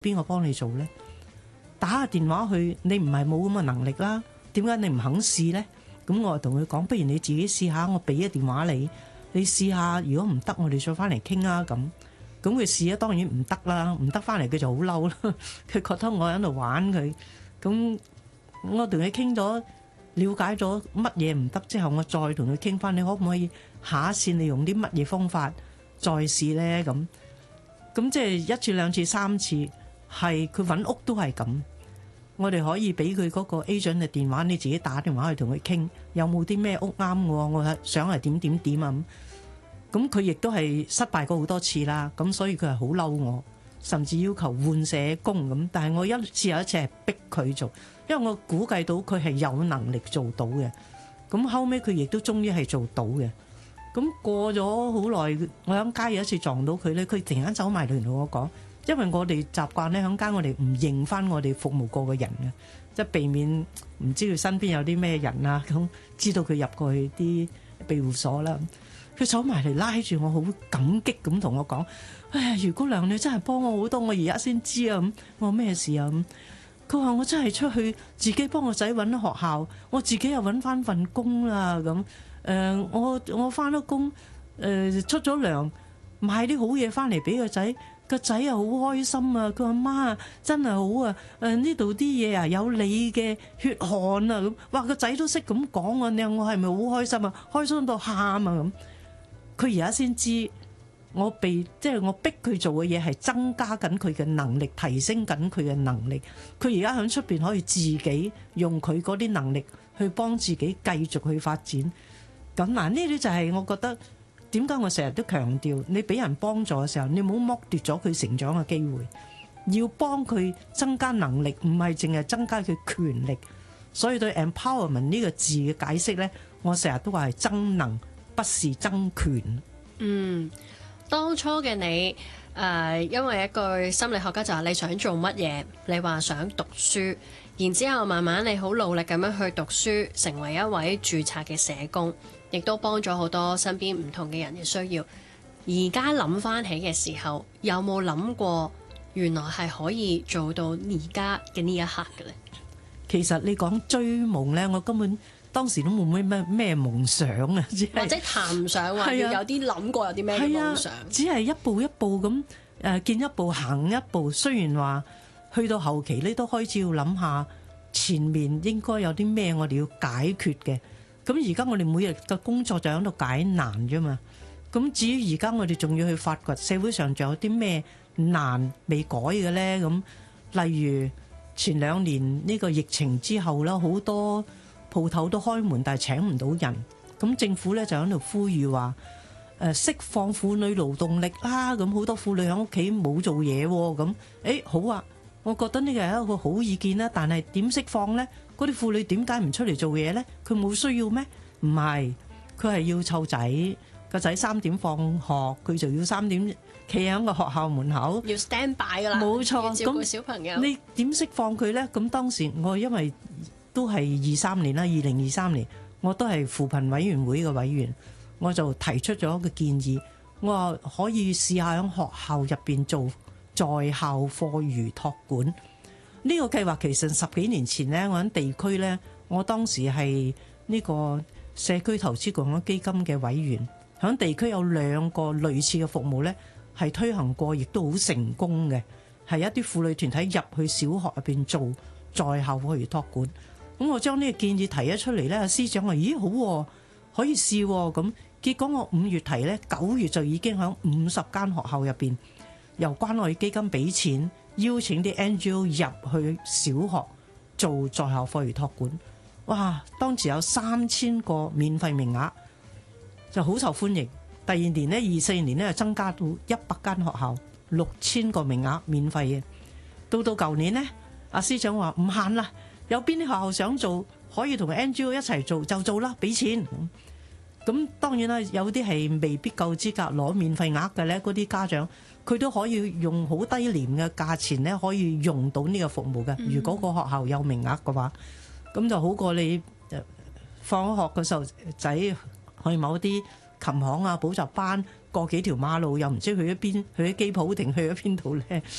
邊個幫你做咧？打下電話去，你唔係冇咁嘅能力啦，點解你唔肯試咧？咁我就同佢講，不如你自己試下，我俾個電話你，你試下，如果唔得，我哋再翻嚟傾啊咁。咁佢試啊，當然唔得啦，唔得翻嚟佢就好嬲啦，佢覺得我喺度玩佢。咁我同佢傾咗，了解咗乜嘢唔得之後，我再同佢傾翻，你可唔可以下一次你用啲乜嘢方法再試咧？咁即係一次兩次三次，係佢揾屋都係咁。我哋可以俾佢嗰個 agent 嘅電話，你自己打電話去同佢傾，有冇啲咩屋啱我係想係點點點啊咁。佢亦都係失敗過好多次啦，咁所以佢係好嬲我，甚至要求換社工咁。但係我一次又一次係逼佢做，因為我估計到佢係有能力做到嘅。咁後尾佢亦都終於係做到嘅。咁過咗好耐，我喺街有一次撞到佢咧，佢突然間走埋嚟同我講。因為我哋習慣咧，喺街我哋唔認翻我哋服務過嘅人嘅，即係避免唔知佢身邊有啲咩人啊，咁知道佢入過去啲庇護所啦。佢走埋嚟拉住我，好感激咁同我講：哎呀，余姑娘你真係幫我好多，我而家先知啊咁。我話咩事啊咁？佢話我真係出去自己幫個仔揾學校，我自己又揾翻份工啦咁。我翻咗工，出咗糧，買啲好嘢翻嚟俾個仔。個仔又好開心啊！佢話媽真係好啊！呢度啲嘢啊有你嘅血汗啊咁，哇個仔都識咁講啊！你話我係咪好開心啊？開心到喊啊咁。佢而家先知我逼佢做嘅嘢係增加緊佢嘅能力，提升緊佢嘅能力。佢而家喺出邊可以自己用佢嗰啲能力去幫自己繼續去發展。咁嗱，呢啲就係我覺得。點解我成日都強調，你俾人幫助嘅時候，你唔好剝奪咗佢成長嘅機會，要幫佢增加能力，唔係淨係增加佢權力。所以對 empowerment 呢個字嘅解釋呢，我成日都話係增能，不是增權。 當初嘅你因為一句心理學家就話你想做乜嘢，你話想讀書，然之後慢慢你好努力咁樣去讀書，成為一位註冊嘅社工。亦都幫咗好多身邊唔同嘅人嘅需要。而家諗翻起嘅時候，有冇諗過原來係可以做到而家嘅呢一刻嘅咧？ 其實你講追夢咧，我根本當時都冇咩夢想啊， 或者談唔上話要有啲諗過有啲咩夢想， 只係一步一步咁見一步行一步。雖然話去到後期呢，都開始要諗下前面應該有啲咩我哋要解決嘅。咁而家我哋每日嘅工作就喺度解難啫嘛。咁至於而家我哋仲要去發掘社會上仲有啲咩難未改嘅咧？咁例如前2年呢個疫情之後啦，好多鋪頭都開門，但係請唔到人。咁政府咧就喺度呼籲話釋放婦女勞動力啦。咁好多婦女喺屋企冇做嘢喎。咁好啊，我覺得呢個係一個好意見啦。但係點釋放咧？嗰啲婦女點解唔出嚟做嘢咧？佢冇需要咩？唔係，佢係要湊仔，個仔3點放學，佢就要3點企喺個學校門口， 要 stand by 噶啦。冇錯，要照顧小朋友。 你點釋放佢咧？咁當時我因為都係23年啦，2023年我都係扶貧委員會嘅委員，我就提出咗一個建議，我話可以試下喺學校入邊做在校課餘託管。呢個計劃其實10幾年前呢，我喺地區呢，我當時係呢個社區投資共享基金嘅委員，喺地區有2個類似嘅服務呢，係推行過，亦都好成功嘅，係一啲婦女團體入去小學入邊做在校課餘託管。咁我將呢個建議提咗出嚟呢，司長話：咦，好喎，可以試喎。咁結果我5月提呢，9月就已經喺50間學校入邊由關愛基金俾錢。邀請啲 NGO 入去小學做在校課餘託管，哇！當時有3000個免費名額，就好受歡迎。第2年呢，24年呢，就增加到100間學校，6000個名額免費嘅。到舊年呢，阿司長話唔限啦，有邊啲學校想做，可以同 NGO 一齊做就做啦，俾錢。咁當然啦，有啲係未必夠資格攞免費額嘅咧，嗰啲家長佢都可以用好低廉嘅價錢咧，可以用到呢個服務嘅。如果個學校有名額嘅話，咁就好過你放學嘅時候仔去某啲琴行啊、補習班，過幾條馬路又唔知去咗邊，去咗機鋪定去咗邊度咧。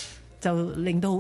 就令到好